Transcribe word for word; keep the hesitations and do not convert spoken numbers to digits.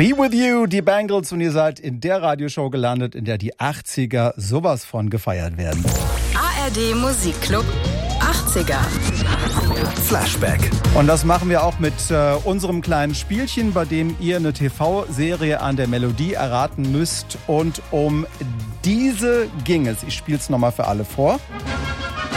Be With You, die Bangles, und ihr seid in der Radioshow gelandet, in der die achtziger sowas von gefeiert werden. A R D Musikclub achtziger. Flashback. Und das machen wir auch mit äh, unserem kleinen Spielchen, bei dem ihr eine T V-Serie an der Melodie erraten müsst. Und um diese ging es. Ich spiele es nochmal für alle vor.